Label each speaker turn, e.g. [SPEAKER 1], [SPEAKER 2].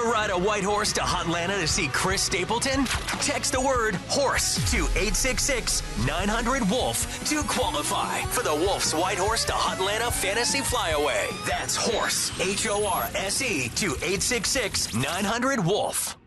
[SPEAKER 1] ride a white horse to Hotlanta to see Chris Stapleton? Text the word HORSE to 866-900-WOLF to qualify for the Wolf's White Horse to Hotlanta Fantasy Flyaway. That's HORSE, HORSE, to 866-900-WOLF.